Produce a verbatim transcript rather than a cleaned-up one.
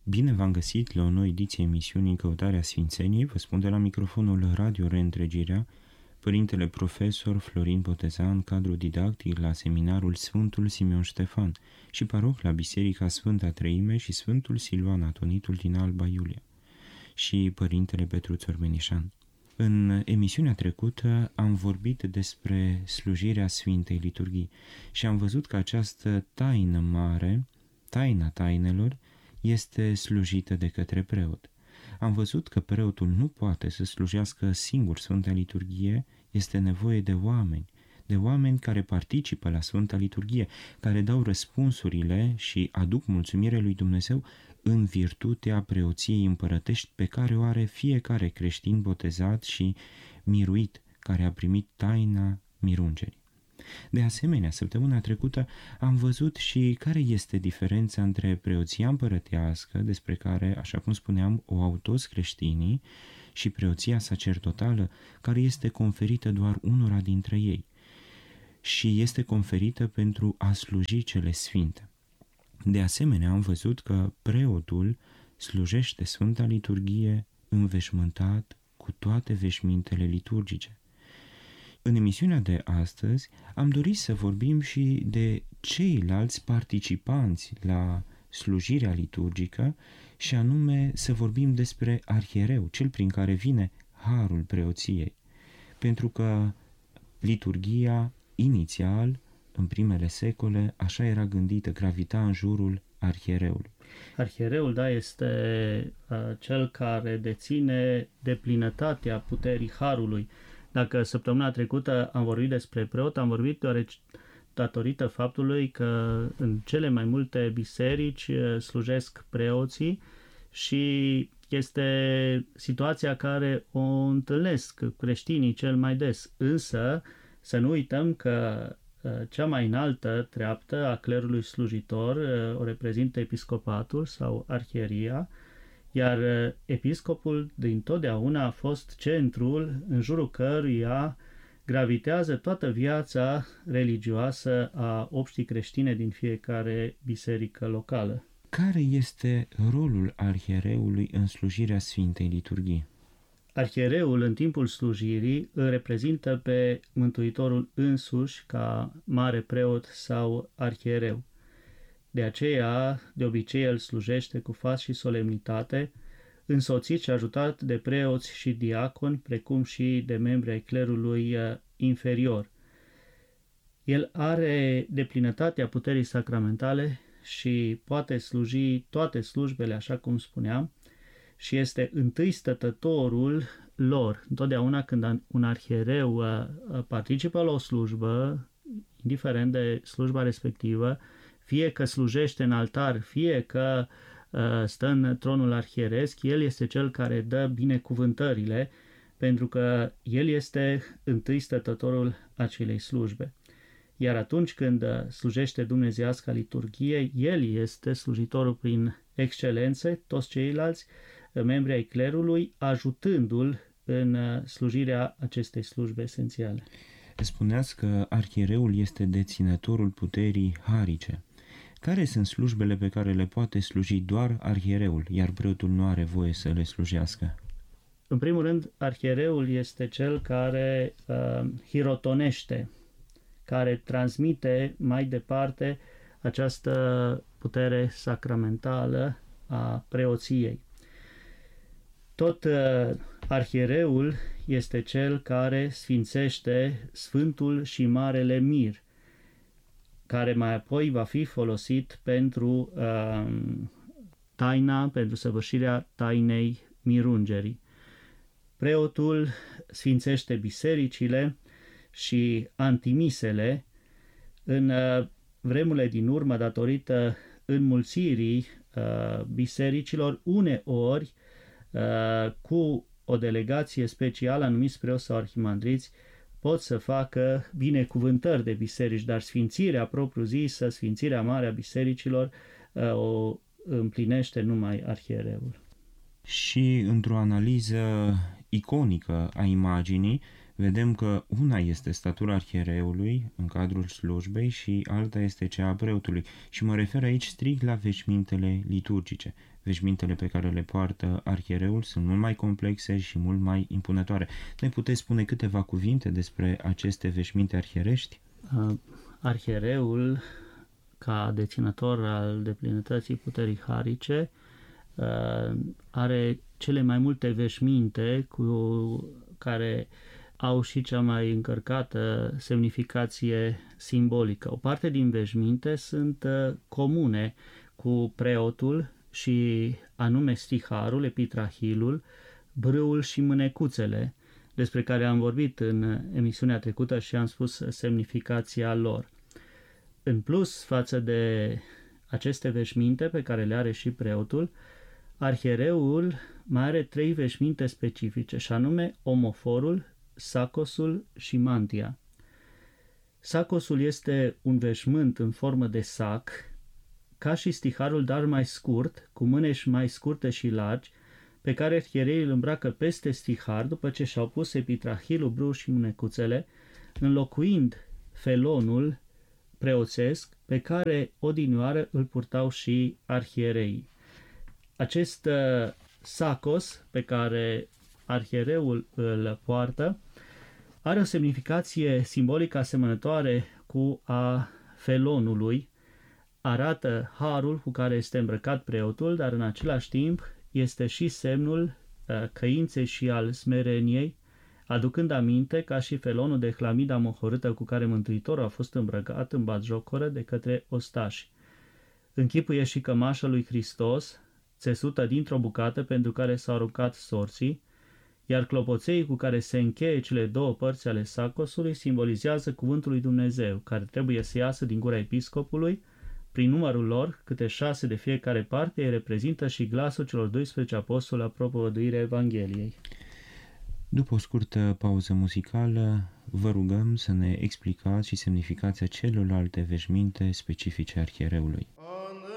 Bine v-am găsit la o nouă ediție emisiunii Căutarea Sfințeniei. Vă spun de la microfonul Radio Reîntregirea, Părintele Profesor Florin Botezan, cadru didactic la seminarul Sfântul Simeon Ștefan și paroh la Biserica Sfânta Treime și Sfântul Silvan Atonitul din Alba Iulia și Părintele Petru Țormenișan. În emisiunea trecută am vorbit despre slujirea Sfintei Liturghii și am văzut că această taină mare, taina tainelor, este slujită de către preot. Am văzut că preotul nu poate să slujească singur Sfânta Liturghie, este nevoie de oameni, de oameni care participă la Sfânta Liturghie, care dau răspunsurile și aduc mulțumire lui Dumnezeu în virtutea preoției împărătești pe care o are fiecare creștin botezat și miruit, care a primit taina mirungerii. De asemenea, săptămâna trecută am văzut și care este diferența între preoția împărătească, despre care, așa cum spuneam, o au toți creștinii, și preoția sacerdotală, care este conferită doar unora dintre ei și este conferită pentru a sluji cele sfinte. De asemenea, am văzut că preotul slujește Sfânta Liturghie înveșmântat cu toate veșmintele liturgice. În emisiunea de astăzi am dorit să vorbim și de ceilalți participanți la slujirea liturgică și anume să vorbim despre arhiereu, cel prin care vine harul preoției. Pentru că liturghia inițial, în primele secole, așa era gândită, gravita în jurul arhiereului. Arhiereul, da, este uh, cel care deține deplinătatea puterii harului. Dacă săptămâna trecută am vorbit despre preot, am vorbit deoarece datorită faptului că în cele mai multe biserici slujesc preoții și este situația care o întâlnesc creștinii cel mai des. Însă să nu uităm că cea mai înaltă treaptă a clerului slujitor o reprezintă episcopatul sau arhieria, iar episcopul dintotdeauna a fost centrul în jurul căruia gravitează toată viața religioasă a obștii creștine din fiecare biserică locală. Care este rolul arhiereului în slujirea Sfintei Liturghii? Arhiereul, în timpul slujirii, îl reprezintă pe Mântuitorul însuși ca mare preot sau arhiereu. De aceea, de obicei, el slujește cu fast și solemnitate, însoțit și ajutat de preoți și diaconi, precum și de membri ai clerului inferior. El are deplinătatea puterii sacramentale și poate sluji toate slujbele, așa cum spuneam, și este întâi stătătorul lor. Întotdeauna când un arhiereu participă la o slujbă, indiferent de slujba respectivă, fie că slujește în altar, fie că uh, stă în tronul arhieresc, el este cel care dă binecuvântările, pentru că el este întâi stătătorul acelei slujbe. Iar atunci când slujește dumnezeiasca liturghie, el este slujitorul prin excelență, toți ceilalți membri ai clerului, ajutându-l în slujirea acestei slujbe esențiale. Spuneați că arhiereul este deținătorul puterii harice. Care sunt slujbele pe care le poate sluji doar arhiereul, iar preotul nu are voie să le slujească? În primul rând, arhiereul este cel care uh, hirotonește, care transmite mai departe această putere sacramentală a preoției. Tot uh, arhiereul este cel care sfințește Sfântul și Marele Mir, care mai apoi va fi folosit pentru uh, taina, pentru săvârșirea tainei mirungerii. Preotul sfințește bisericile și antimisele în uh, vremurile din urmă, datorită înmulțirii uh, bisericilor, uneori uh, cu o delegație specială, anumiți preoți sau arhimandriți, pot să facă binecuvântări de biserici, dar sfințirea propriu-zisă, sfințirea mare a bisericilor, o împlinește numai arhiereul. Și într-o analiză iconică a imaginii, vedem că una este statura arhiereului în cadrul slujbei și alta este cea a preotului. Și mă refer aici strict la veșmintele liturgice. Veșmintele pe care le poartă arhiereul sunt mult mai complexe și mult mai impunătoare. Ne puteți spune câteva cuvinte despre aceste veșminte arhierești? Uh, arhiereul, ca deținător al deplinătății puterii harice, uh, are cele mai multe veșminte cu care au și cea mai încărcată semnificație simbolică. O parte din veșminte sunt uh, comune cu preotul și anume stiharul, epitrahilul, brâul și mânecuțele, despre care am vorbit în emisiunea trecută și am spus semnificația lor. În plus, față de aceste veșminte pe care le are și preotul, arhiereul mai are trei veșminte specifice, și anume omoforul, sacosul și mantia. Sacosul este un veșmânt în formă de sac, ca și stiharul, dar mai scurt, cu mâneși mai scurte și largi, pe care arhiereii îl îmbracă peste stihar după ce și-au pus epitrahilul, brâul și mânecuțele, înlocuind felonul preoțesc pe care odinioară îl purtau și arhiereii. Acest uh, sacos pe care arhiereul îl poartă are o semnificație simbolică asemănătoare cu a felonului, arată harul cu care este îmbrăcat preotul, dar în același timp este și semnul uh, căinței și al smereniei, aducând aminte ca și felonul de hlamida mohorâtă cu care Mântuitorul a fost îmbrăcat în batjocoră de către ostași. Închipuie și cămașa lui Hristos, țesută dintr-o bucată pentru care s-au aruncat sorții, iar clopoței cu care se încheie cele două părți ale sacosului simbolizează cuvântul lui Dumnezeu, care trebuie să iasă din gura episcopului. Prin numărul lor, câte șase de fiecare parte, îi reprezintă și glasul celor doisprezece apostoli la propovăduirea Evangheliei. După o scurtă pauză muzicală, vă rugăm să ne explicați și semnificația celorlalte veșminte specifice arhiereului.